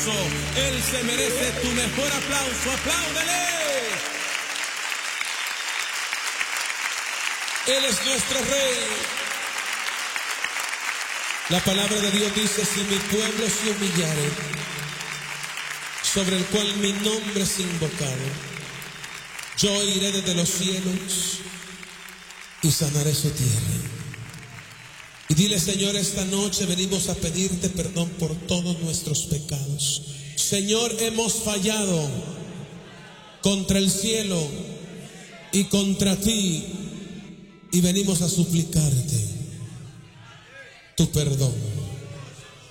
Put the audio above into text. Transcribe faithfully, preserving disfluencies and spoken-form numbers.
aplauso. Él se merece tu mejor aplauso. ¡Apláudele! Él es nuestro Rey. La palabra de Dios dice: si mi pueblo se humillare, sobre el cual mi nombre es invocado, yo iré desde los cielos y sanaré su tierra. Y dile: Señor, esta noche venimos a pedirte perdón por todos nuestros pecados. Señor, hemos fallado contra el cielo y contra ti, y venimos a suplicarte tu perdón.